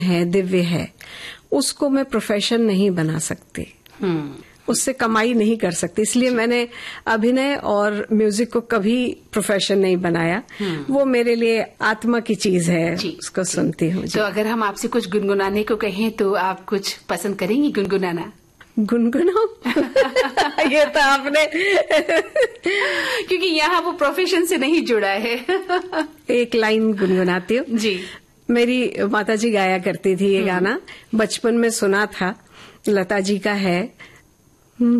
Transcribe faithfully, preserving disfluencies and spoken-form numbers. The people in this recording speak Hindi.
है, दिव्य है, उसको मैं प्रोफेशन नहीं बना सकती, उससे कमाई नहीं कर सकती। इसलिए मैंने अभिनय और म्यूजिक को कभी प्रोफेशन नहीं बनाया। वो मेरे लिए आत्मा की चीज है, उसको सुनती हूँ। तो अगर हम आपसे कुछ गुनगुनाने को कहें तो आप कुछ पसंद करेंगी गुनगुनाना? गुनगुनाओ ये तो आपने क्योंकि यहाँ वो प्रोफेशन से नहीं जुड़ा है। एक लाइन गुनगुनाती हूँ जी। मेरी माताजी गाया करती थी ये गाना, बचपन में सुना था, लता जी का है।